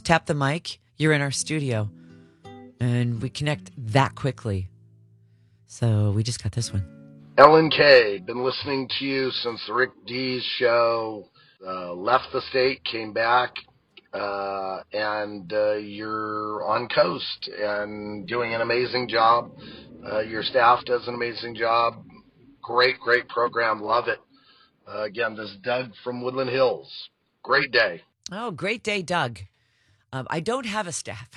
tap the mic, you're in our studio. And we connect that quickly. So we just got this one. Ellen K, been listening to you since the Rick Dees show. Left the state, came back, and you're on coast and doing an amazing job. Your staff does an amazing job. Great program. Love it. Again, this is Doug from Woodland Hills. Great day. Oh, great day, Doug. I don't have a staff.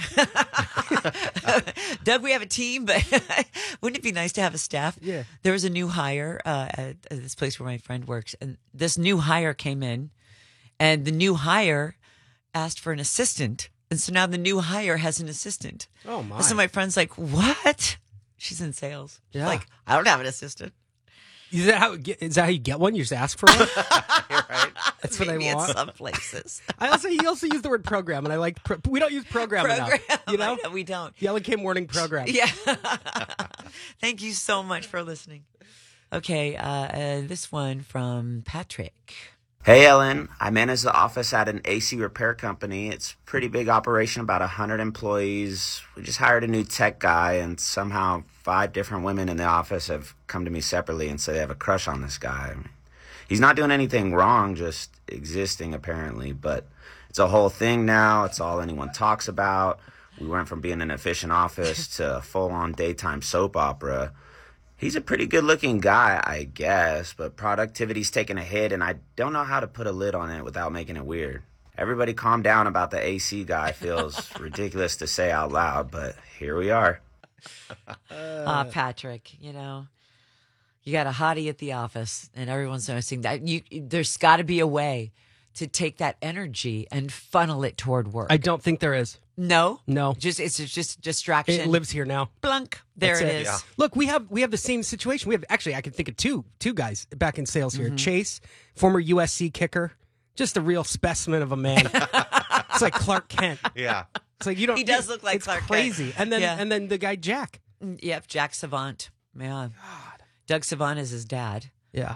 Doug, we have a team, but wouldn't it be nice to have a staff? Yeah. There was a new hire at this place where my friend works, and this new hire came in, and the new hire asked for an assistant. And so now the new hire has an assistant. Oh, my. And so my friend's like, what? She's in sales. Yeah. Like, I don't have an assistant. Is that how you get one? You just ask for one? Right? That's what I Maybe want. in some places. He also used the word program, and I like we don't use program enough. You know? I know we don't. The Ellen K Morning program. Yeah. Thank you so much for listening. Okay, this one from Patrick. Hey, Ellen. I manage the office at an AC repair company. It's a pretty big operation, about 100 employees. We just hired a new tech guy, and somehow 5 different women in the office have come to me separately and say they have a crush on this guy. He's not doing anything wrong, just existing, apparently, but it's a whole thing now. It's all anyone talks about. We went from being an efficient office to a full-on daytime soap opera. He's a pretty good-looking guy, I guess, but productivity's taking a hit, and I don't know how to put a lid on it without making it weird. Everybody calm down about the AC guy. Feels ridiculous to say out loud, but here we are. Patrick, you know, you got a hottie at the office, and everyone's noticing that. There's got to be a way to take that energy and funnel it toward work. I don't think there is. No? No. It's just distraction. It lives here now. Blunk. There That's it is. Yeah. Look, we have the same situation. We have actually, I can think of two guys back in sales here. Chase, former USC kicker, just a real specimen of a man. It's like Clark Kent. Yeah. It's like you don't. He does look like it's Clark crazy. Kent. And then the guy Jack. Yep, Jack Savant. Yeah. God. Doug Savant is his dad. Yeah.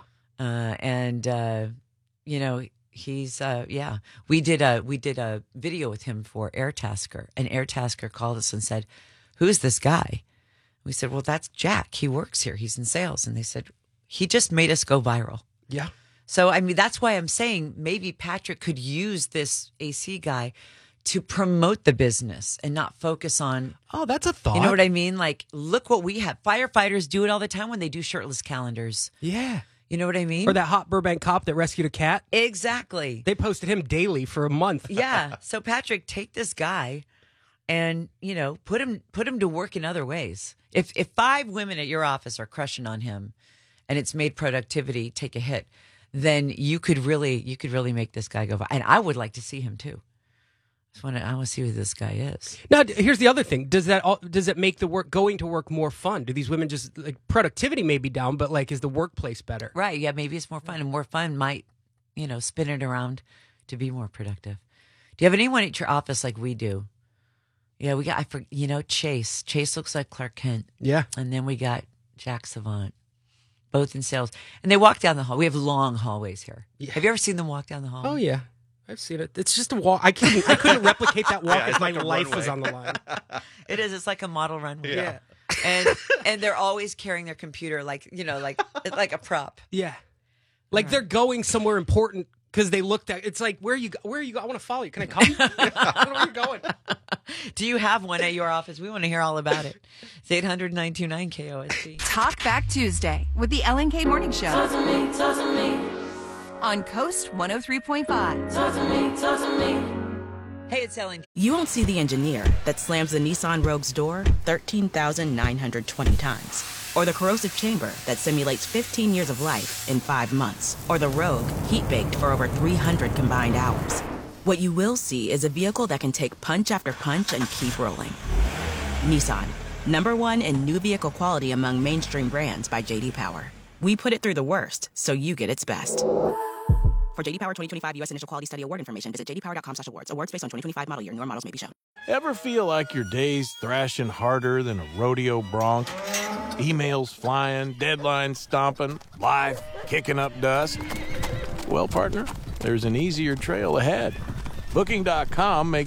You know, he's we did a video with him for Airtasker, and Airtasker called us and said, "Who's this guy?" We said, "Well, that's Jack. He works here. He's in sales." And they said, "He just made us go viral." Yeah. So I mean, that's why I'm saying maybe Patrick could use this AC guy to promote the business and not focus on. Oh, that's a thought. You know what I mean? Like, look what we have. Firefighters do it all the time when they do shirtless calendars. Yeah. You know what I mean? Or that hot Burbank cop that rescued a cat. Exactly. They posted him daily for a month. Yeah. So Patrick, take this guy and, you know, put him to work in other ways. If 5 women at your office are crushing on him and it's made productivity take a hit, then you could really make this guy go viral. And I would like to see him too. I want to see who this guy is. Now, here's the other thing. Does it make the going to work more fun? Do these women just, like, productivity may be down, but, like, is the workplace better? Right. Yeah, maybe it's more fun, and more fun might, you know, spin it around to be more productive. Do you have anyone at your office like we do? Yeah, we got, Chase. Chase looks like Clark Kent. Yeah. And then we got Jack Savant, both in sales. And they walk down the hall. We have long hallways here. Yeah. Have you ever seen them walk down the hall? Oh, yeah. I've seen it. It's just a walk. I couldn't replicate that walk if my life was on the line. It is. It's like a model runway. Yeah. And they're always carrying their computer like a prop. Yeah. Like they're going somewhere important because they looked at it's like, where are you go? I want to follow you. Can I come? Where are you going? Do you have one at your office? We want to hear all about it. It's 800-929-KOSC. Talk Back Tuesday with the Ellen K Morning Show. Talk to me. On Coast 103.5. Talk to me. Hey, it's Ellen. You won't see the engineer that slams the Nissan Rogue's door 13,920 times. Or the corrosive chamber that simulates 15 years of life in 5 months. Or the Rogue heat-baked for over 300 combined hours. What you will see is a vehicle that can take punch after punch and keep rolling. Nissan, #1 in new vehicle quality among mainstream brands by J.D. Power. We put it through the worst, so you get its best. For J.D. Power 2025 U.S. Initial Quality Study Award information, visit jdpower.com/awards. Awards based on 2025 model year. Newer models may be shown. Ever feel like your day's thrashing harder than a rodeo bronc? Emails flying, deadlines stomping, life kicking up dust? Well, partner, there's an easier trail ahead. Booking.com makes